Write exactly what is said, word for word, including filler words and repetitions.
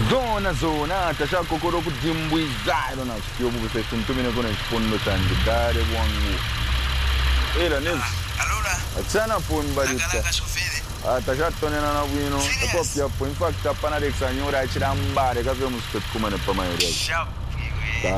Zona zona tashakokoro kudimbwiza irona sikyo bubese tuntumine kuna ikipondo cyane dare bwangu. Era nezi. Allora. Atsana phone barita. Atashatonena na bwino. Kopya po in fact apana Alexa nyora chirambare kave mu step kuma ne pama yori.